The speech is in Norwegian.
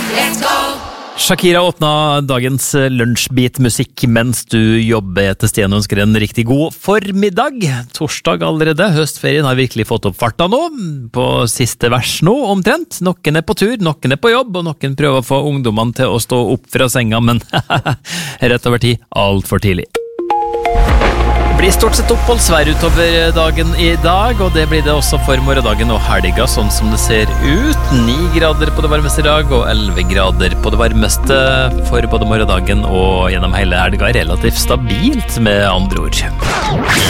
Let's go! Shakira åpna dagens lunsjbit-musikk mens du jobber til stedet og ønsker en riktig god formiddag. Torsdag allerede, høstferien har virkelig fått opp farta nå, på siste vers nå omtrent. Noen er på tur, noen er på jobb, og noen prøver å få ungdommene til å stå opp fra senga, men rett over tid, alt for tidlig. Det blir stort sett oppholdsvær utover dagen i dag, og det blir det også for morgendagen og helga, sånn som det ser ut. 9 grader på det varmeste i dag, og 11 grader på det varmeste for både morgendagen og gjennom hele helga. Relativt stabilt, med andre ord.